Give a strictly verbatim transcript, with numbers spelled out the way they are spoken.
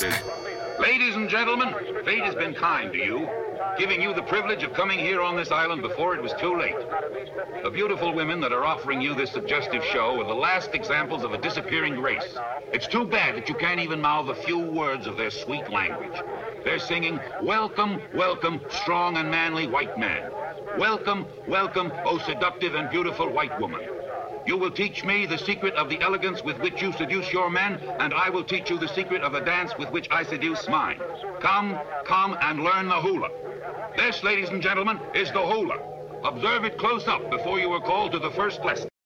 horses. Ladies and gentlemen, fate has been kind to you, giving you the privilege of coming here on this island before it was too late. The beautiful women that are offering you this suggestive show are the last examples of a disappearing race. It's too bad that you can't even mouth a few words of their sweet language. They're singing, "Welcome, welcome, strong and manly white man. Welcome, welcome, oh seductive and beautiful white woman. You will teach me the secret of the elegance with which you seduce your men, and I will teach you the secret of the dance with which I seduce mine. Come, come and learn the hula. This, ladies and gentlemen, is the hula. Observe it close up before you are called to the first lesson."